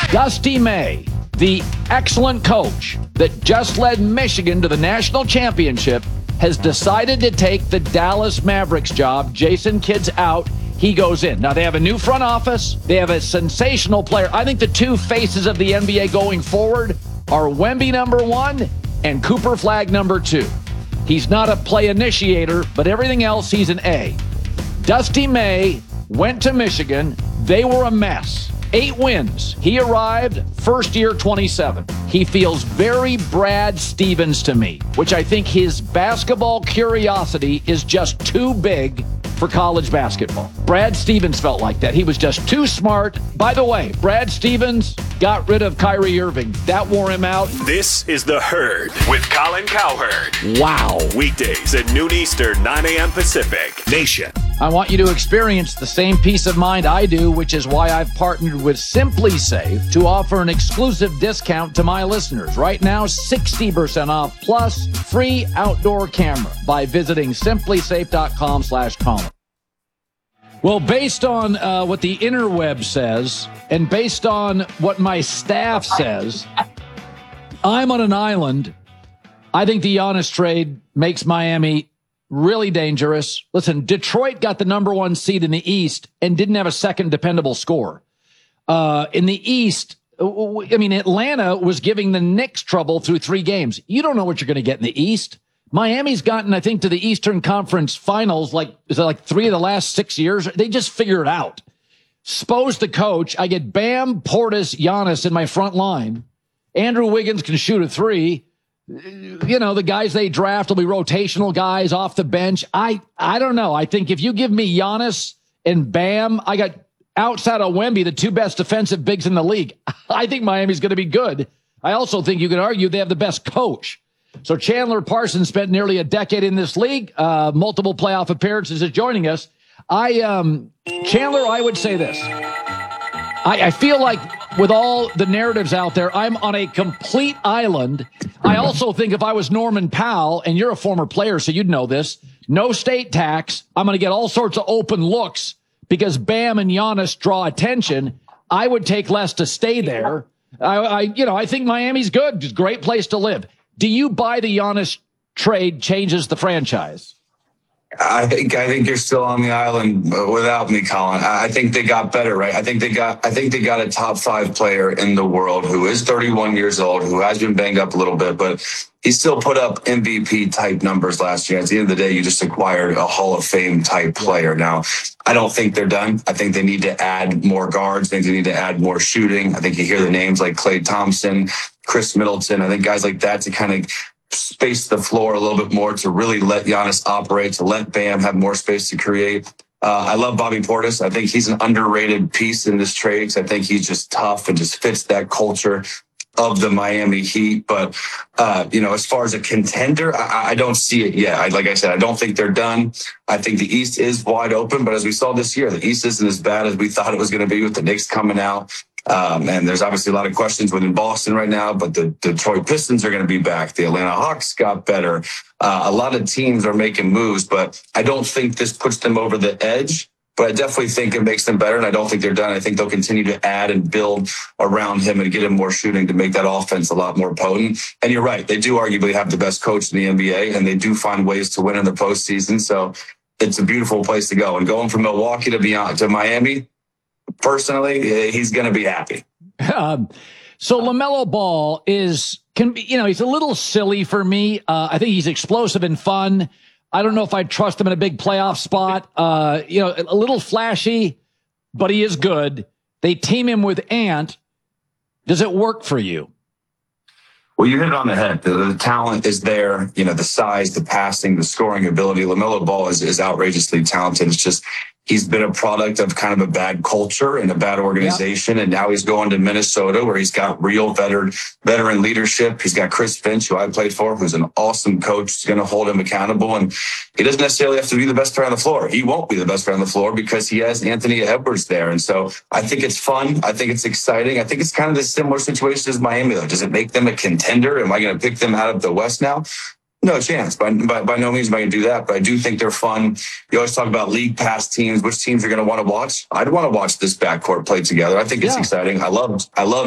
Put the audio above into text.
Dusty May, the excellent coach that just led Michigan to the national championship, has decided to take the Dallas Mavericks job. Jason Kidd's out. He goes in. Now, they have a new front office. They have a sensational player. I think the two faces of the NBA going forward are Wemby number 1 and Cooper Flagg number 2. He's not a play initiator, but everything else, he's an A. Dusty May went to Michigan. They were a mess. 8 wins. He arrived first year 27. He feels very Brad Stevens to me, which I think his basketball curiosity is just too big for college basketball. Brad Stevens felt like that. He was just too smart. By the way, Brad Stevens got rid of Kyrie Irving. That wore him out. This is The Herd with Colin Cowherd. Wow. Weekdays at noon Eastern, 9 a.m. Pacific. Nation. I want you to experience the same peace of mind I do, which is why I've partnered with SimpliSafe to offer an exclusive discount to my listeners. Right now, 60% off plus free outdoor camera by visiting simplysafe.com/Colin. Well, based on what the interweb says and based on what my staff says, I'm on an island. I think the Giannis trade makes Miami really dangerous. Listen, Detroit got the number 1 seed in the East and didn't have a second dependable scorer. In the East, I mean, Atlanta was giving the Knicks trouble through 3 games. You don't know what you're going to get in the East. Miami's gotten, I think, to the Eastern Conference Finals like 3 of the last 6 years. They just figure it out. Spo's the coach. I get Bam, Portis, Giannis in my front line. Andrew Wiggins can shoot a 3. You know, the guys they draft will be rotational guys off the bench. I don't know. I think if you give me Giannis and Bam, I got outside of Wemby, the 2 best defensive bigs in the league. I think Miami's going to be good. I also think you can argue they have the best coach. So Chandler Parsons spent nearly a decade in this league, multiple playoff appearances, is joining us. Chandler, I would say this. I feel like with all the narratives out there, I'm on a complete island. I also think if I was Norman Powell, and you're a former player, so you'd know this, no state tax, I'm going to get all sorts of open looks because Bam and Giannis draw attention. I would take less to stay there. I think Miami's good. It's a great place to live. Do you buy the Giannis trade changes the franchise? I think you're still on the island without me, Colin. I think they got better, right? I think they got a top 5 player in the world who is 31 years old, who has been banged up a little bit, but he still put up MVP type numbers last year. At the end of the day, you just acquired a Hall of Fame type player. Now, I don't think they're done. I think they need to add more guards. I think they need to add more shooting. I think you hear the names like Klay Thompson, Chris Middleton. I think guys like that to kind of space the floor a little bit more, to really let Giannis operate, to let Bam have more space to create. I love Bobby Portis. I think he's an underrated piece in this trade because I think he's just tough and just fits that culture of the Miami Heat. But, as far as a contender, I don't see it yet. Like I said, I don't think they're done. I think the East is wide open. But as we saw this year, the East isn't as bad as we thought it was going to be with the Knicks coming out. And there's obviously a lot of questions within Boston right now, but the Detroit Pistons are going to be back. The Atlanta Hawks got better. A lot of teams are making moves, but I don't think this puts them over the edge. But I definitely think it makes them better, and I don't think they're done. I think they'll continue to add and build around him and get him more shooting to make that offense a lot more potent. And you're right, they do arguably have the best coach in the NBA, and they do find ways to win in the postseason. So it's a beautiful place to go. And going from Milwaukee to Miami, personally, he's going to be happy. So LaMelo Ball he's a little silly for me. I think he's explosive and fun. I don't know if I'd trust him in a big playoff spot. A little flashy, but he is good. They team him with Ant. Does it work for you? Well, you hit it on the head. The talent is there. The size, the passing, the scoring ability. LaMelo Ball is outrageously talented. It's just he's been a product of kind of a bad culture and a bad organization. Yeah. And now he's going to Minnesota where he's got real veteran leadership. He's got Chris Finch, who I played for, who's an awesome coach. He's going to hold him accountable. And he doesn't necessarily have to be the best player on the floor. He won't be the best player on the floor because he has Anthony Edwards there. And so I think it's fun. I think it's exciting. I think it's kind of the similar situation as Miami, though. Does it make them a contender? Am I going to pick them out of the West now? No chance. By no means am I going to do that, but I do think they're fun. You always talk about league pass teams, which teams are going to want to watch. I'd want to watch this backcourt play together. I think it's exciting. I love